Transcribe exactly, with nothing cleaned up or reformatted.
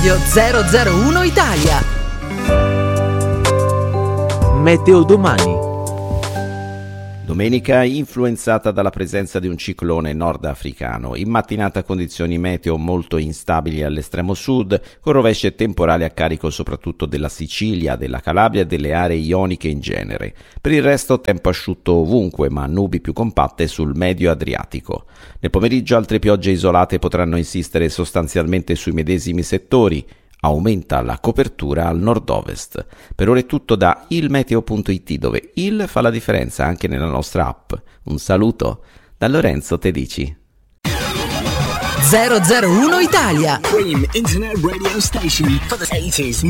zero zero uno Italia. Meteo domani. Domenica influenzata dalla presenza di un ciclone nordafricano. In mattinata condizioni meteo molto instabili all'estremo sud, con rovesci e temporali a carico soprattutto della Sicilia, della Calabria e delle aree ioniche in genere. Per il resto tempo asciutto ovunque, ma nubi più compatte sul medio Adriatico. Nel pomeriggio altre piogge isolate potranno insistere sostanzialmente sui medesimi settori. Aumenta la copertura al nord-ovest. Per ora è tutto da ilmeteo punto it, dove il fa la differenza anche nella nostra app. Un saluto da Lorenzo Tedici. zero zero uno Italia. Cream Internet Radio Station for the eighties.